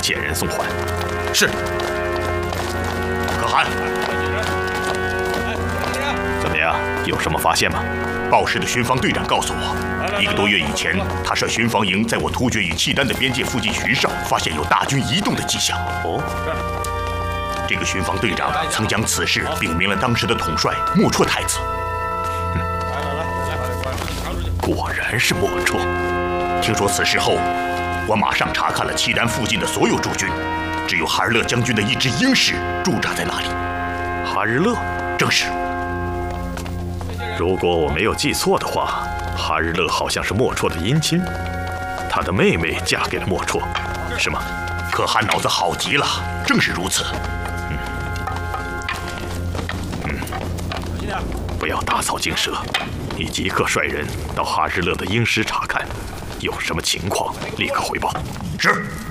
遣人送还。 是。可汗， 怎么样？有什么发现吗？ 报时的巡防队长告诉我，1个多月以前，他率巡防营在我突厥与契丹的边界附近巡哨，发现有大军移动的迹象。 哦。 这个巡防队长曾将此事禀明了当时的统帅莫绰太子。 果然是莫绰。 听说此事后，我马上查看了契丹附近的所有驻军，只有哈日勒将军的一支鹰师驻扎在那里。 哈日勒， 正是。 如果我没有记错的话，哈日勒好像是莫绰的姻亲，他的妹妹嫁给了莫绰，是吗？ 可汗脑子好极了，正是如此。 不要打草惊蛇，你即刻率人到哈日勒的鹰师查看，有什么情况立刻回报。 是。